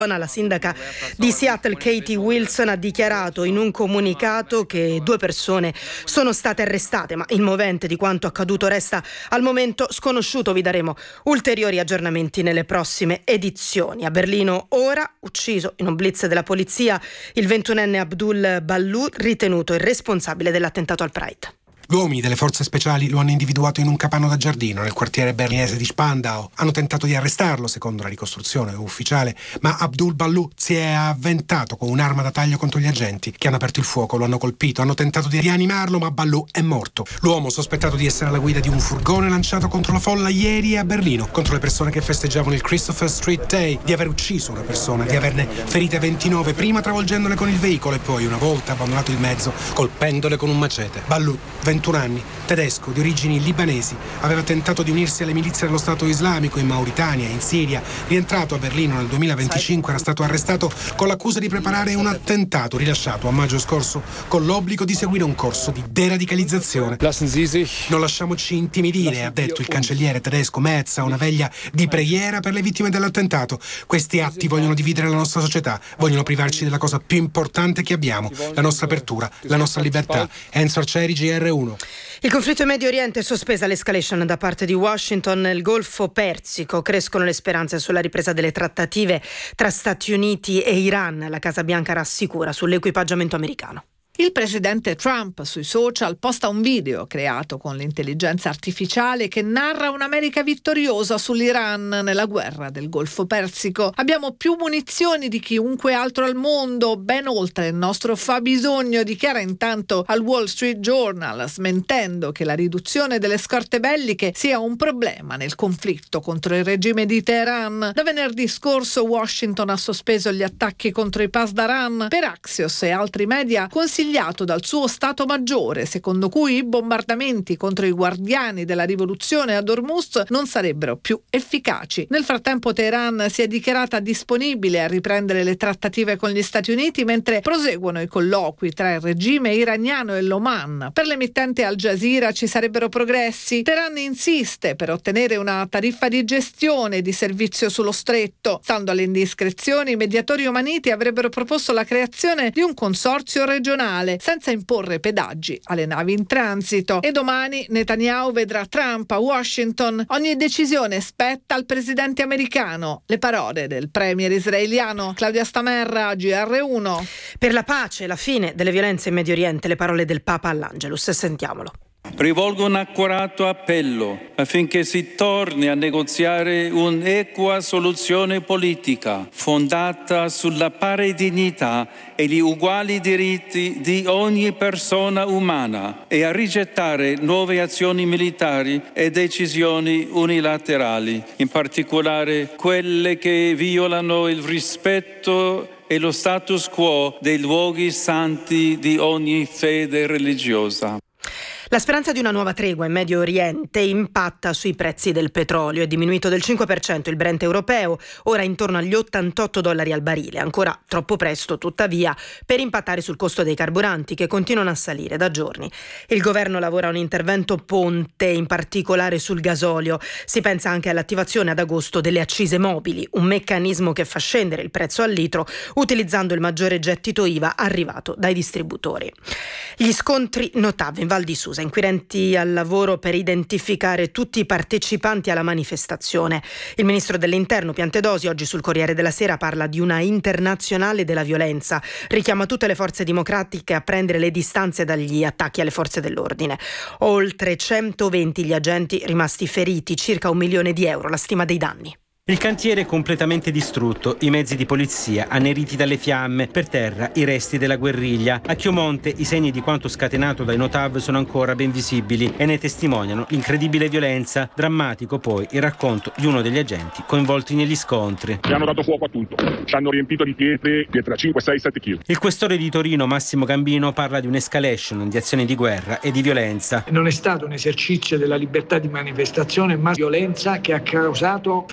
La sindaca di Seattle, Katie Wilson, ha dichiarato in un comunicato che 2 persone sono state arrestate, ma il movente di quanto accaduto resta al momento sconosciuto. Vi daremo ulteriori aggiornamenti nelle prossime edizioni. A Berlino ora, ucciso in un blitz della polizia, il 21enne Abdul Ballu, ritenuto il responsabile dell'attentato al Pride. Gli uomini delle forze speciali lo hanno individuato in un capanno da giardino nel quartiere berlinese di Spandau. Hanno tentato di arrestarlo, secondo la ricostruzione ufficiale, ma Abdul Ballu si è avventato con un'arma da taglio contro gli agenti che hanno aperto il fuoco, lo hanno colpito, hanno tentato di rianimarlo, ma Ballu è morto. L'uomo, sospettato di essere alla guida di un furgone lanciato contro la folla ieri a Berlino, contro le persone che festeggiavano il Christopher Street Day, di aver ucciso una persona, di averne ferite 29, prima travolgendole con il veicolo e poi, una volta abbandonato il mezzo, colpendole con un macete. Ballu, 21 anni, tedesco, di origini libanesi, aveva tentato di unirsi alle milizie dello Stato islamico in Mauritania e in Siria. Rientrato a Berlino nel 2025, era stato arrestato con l'accusa di preparare un attentato, rilasciato a maggio scorso con l'obbligo di seguire un corso di deradicalizzazione. Non lasciamoci intimidire, ha detto il cancelliere tedesco Merz a una veglia di preghiera per le vittime dell'attentato. Questi atti vogliono dividere la nostra società, vogliono privarci della cosa più importante che abbiamo, la nostra apertura, la nostra libertà. Enzo Arcieri, GR1. Il conflitto in Medio Oriente è sospesa l'escalation da parte di Washington nel Golfo Persico. Crescono le speranze sulla ripresa delle trattative tra Stati Uniti e Iran. La Casa Bianca rassicura sull'equipaggiamento americano. Il presidente Trump sui social posta un video creato con l'intelligenza artificiale che narra un'America vittoriosa sull'Iran nella guerra del Golfo Persico. Abbiamo più munizioni di chiunque altro al mondo, ben oltre il nostro fabbisogno, dichiara intanto al Wall Street Journal, smentendo che la riduzione delle scorte belliche sia un problema nel conflitto contro il regime di Teheran. Da venerdì scorso Washington ha sospeso gli attacchi contro i Pasdaran per Axios e altri media, consigliato dal suo Stato Maggiore, secondo cui i bombardamenti contro i guardiani della rivoluzione ad Hormuz non sarebbero più efficaci. Nel frattempo Teheran si è dichiarata disponibile a riprendere le trattative con gli Stati Uniti mentre proseguono i colloqui tra il regime iraniano e l'Oman. Per l'emittente Al Jazeera ci sarebbero progressi. Teheran insiste per ottenere una tariffa di gestione di servizio sullo stretto. Stando alle indiscrezioni, i mediatori omaniti avrebbero proposto la creazione di un consorzio regionale senza imporre pedaggi alle navi in transito. E domani Netanyahu vedrà Trump a Washington. Ogni decisione spetta al presidente americano. Le parole del premier israeliano. Claudia Stamerra, GR1. Per la pace e la fine delle violenze in Medio Oriente, le parole del Papa all'Angelus. Sentiamolo. Rivolgo un accorato appello affinché si torni a negoziare un'equa soluzione politica fondata sulla pari dignità e gli uguali diritti di ogni persona umana e a rigettare nuove azioni militari e decisioni unilaterali, in particolare quelle che violano il rispetto e lo status quo dei luoghi santi di ogni fede religiosa. La speranza di una nuova tregua in Medio Oriente impatta sui prezzi del petrolio. È diminuito del 5% il Brent europeo, ora intorno agli $88 al barile. Ancora troppo presto, tuttavia, per impattare sul costo dei carburanti che continuano a salire da giorni. Il governo lavora a un intervento ponte, in particolare sul gasolio. Si pensa anche all'attivazione ad agosto delle accise mobili, un meccanismo che fa scendere il prezzo al litro utilizzando il maggiore gettito IVA arrivato dai distributori. Gli scontri notabili in Val di Susa. Inquirenti al lavoro per identificare tutti i partecipanti alla manifestazione. Il ministro dell'Interno Piantedosi oggi sul Corriere della Sera parla di una internazionale della violenza, richiama tutte le forze democratiche a prendere le distanze dagli attacchi alle forze dell'ordine. Oltre 120 gli agenti rimasti feriti, circa €1 milione la stima dei danni. Il cantiere è completamente distrutto, i mezzi di polizia anneriti dalle fiamme, per terra i resti della guerriglia. A Chiomonte i segni di quanto scatenato dai Notav sono ancora ben visibili e ne testimoniano l'incredibile violenza. Drammatico poi il racconto di uno degli agenti coinvolti negli scontri. Ci hanno dato fuoco a tutto, ci hanno riempito di pietre a 5, 6, 7 kg. Il questore di Torino Massimo Gambino parla di un'escalation di azioni di guerra e di violenza. Non è stato un esercizio della libertà di manifestazione, ma violenza che ha causato feriti.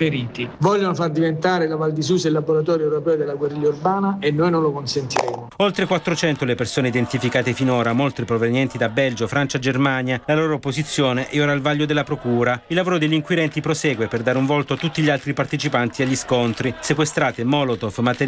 Vogliono far diventare la Val di Susa il laboratorio europeo della guerriglia urbana e noi non lo consentiremo. Oltre 400 le persone identificate finora, molte provenienti da Belgio, Francia, Germania. La loro posizione è ora al vaglio della procura. Il lavoro degli inquirenti prosegue per dare un volto a tutti gli altri partecipanti agli scontri. Sequestrate molotov, materiali